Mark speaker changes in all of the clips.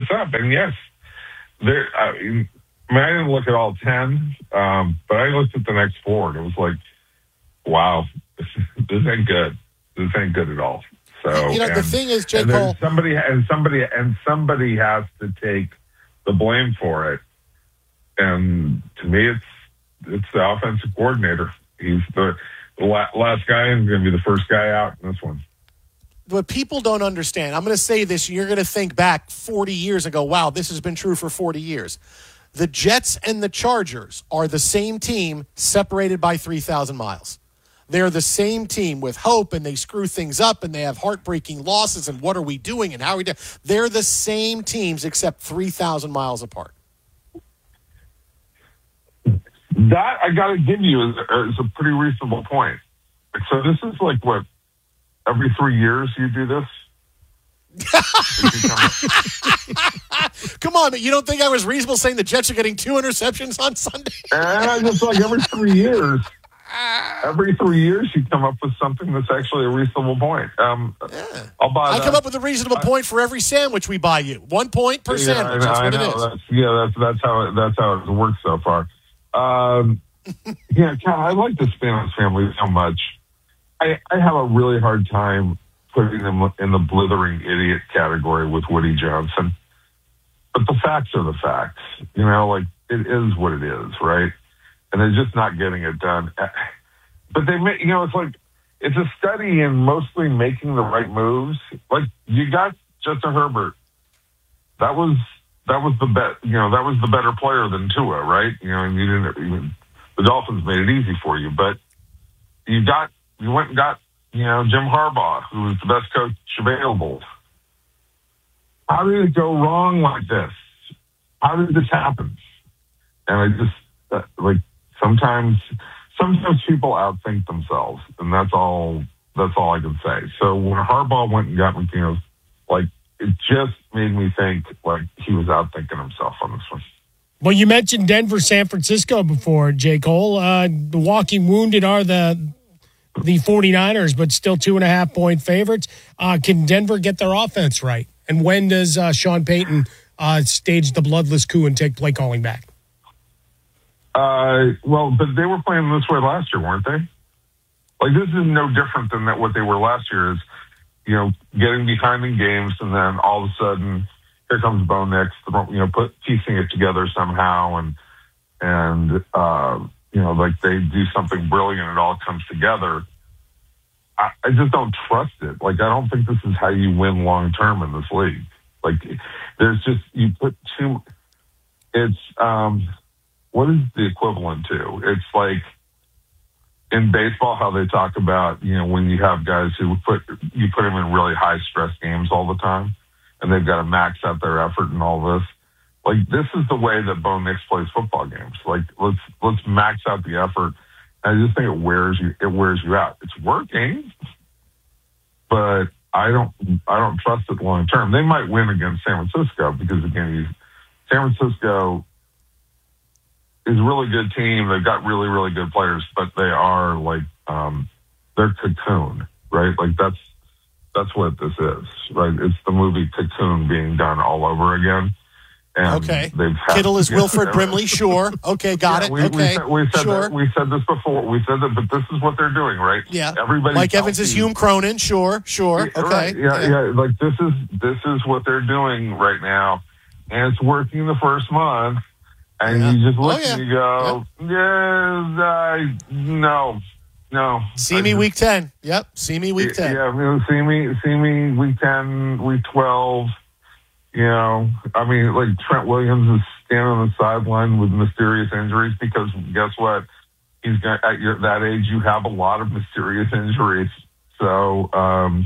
Speaker 1: up. And yes, I didn't look at all 10, but I looked at the next 4, and it was like, wow, this ain't good. This ain't good at all. So
Speaker 2: the thing is, J. Cole,
Speaker 1: somebody has to take the blame for it. And to me, it's the offensive coordinator. He's the last guy and going to be the first guy out in this one.
Speaker 2: What people don't understand, I'm going to say this, you're going to think back 40 years ago, wow, this has been true for 40 years. The Jets and the Chargers are the same team separated by 3,000 miles. They're the same team with hope, and they screw things up, and they have heartbreaking losses, and what are we doing, and how are we doing? They're the same teams except 3,000 miles apart.
Speaker 1: That, I got to give you, is a pretty reasonable point. So this is like, what, every 3 years you do this?
Speaker 2: Come on, you don't think I was reasonable saying the Jets are getting 2 interceptions on Sunday?
Speaker 1: And just like every 3 years. Every 3 years, you come up with something that's actually a reasonable point. I'll buy that.
Speaker 2: I come up with a reasonable point for every sandwich we buy you. 1 point per sandwich. That's what it is.
Speaker 1: That's how it works so far. Cal, I like the Spanos family so much. I have a really hard time putting them in the blithering idiot category with Woody Johnson. But the facts are the facts. Like, it is what it is, right? And they're just not getting it done. But they make, it's like, it's a study in mostly making the right moves. Like, you got Justin Herbert. That was the bet. That was the better player than Tua, right? And you didn't even, the Dolphins made it easy for you. But you went and got, Jim Harbaugh, who was the best coach available. How did it go wrong like this? How did this happen? And I just, sometimes people outthink themselves, and that's all I can say. So when Harbaugh went and got McDaniels, it just made me think he was outthinking himself on this one.
Speaker 3: Well, you mentioned Denver, San Francisco before, J. Cole. The walking wounded are the 49ers, but still 2.5-point favorites. Can Denver get their offense right? And when does Sean Payton stage the bloodless coup and take play calling back?
Speaker 1: But they were playing this way last year, weren't they? This is no different than what they were last year. Is getting behind in games, and then all of a sudden, here comes Bo Nix, piecing it together somehow, and they do something brilliant, and it all comes together. I just don't trust it. I don't think this is how you win long term in this league. There's just, you put too. It's what is the equivalent to? It's like in baseball, how they talk about, when you have guys who put them in really high stress games all the time, and they've got to max out their effort and all this. This is the way that Bo Nix plays football games. Let's max out the effort. I just think it wears you out. It's working, but I don't trust it long term. They might win against San Francisco because, again, San Francisco is a really good team. They've got really, really good players, but they are they're Cocoon, right? That's what this is, right? It's the movie Cocoon being done all over again. And
Speaker 2: okay. Kittle is Wilford Brimley, sure. Okay, got it.
Speaker 1: We said this before. We said that, but this is what they're doing, right?
Speaker 2: Yeah.
Speaker 1: Mike
Speaker 2: Evans is Hume Cronin, sure. Okay.
Speaker 1: Right. Yeah. This is what they're doing right now, and it's working the first month. And you just look and you go, no.
Speaker 2: See me week 10. Yep. See me week 10.
Speaker 1: Yeah. See me week 10, week 12. Trent Williams is standing on the sideline with mysterious injuries because guess what? At that age, you have a lot of mysterious injuries. So, I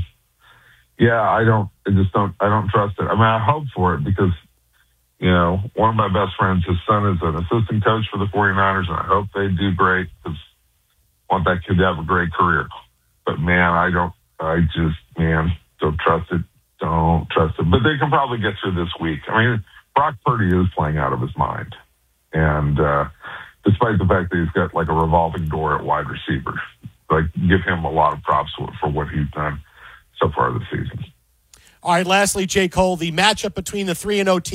Speaker 1: don't trust it. I hope for it because, one of my best friends, his son is an assistant coach for the 49ers, and I hope they do great because I want that kid to have a great career. But man, don't trust it. Don't trust it. But they can probably get through this week. Brock Purdy is playing out of his mind. And despite the fact that he's got a revolving door at wide receiver, give him a lot of props for what he's done so far this season.
Speaker 2: All right, lastly, J. Cole, the matchup between the 3-0 teams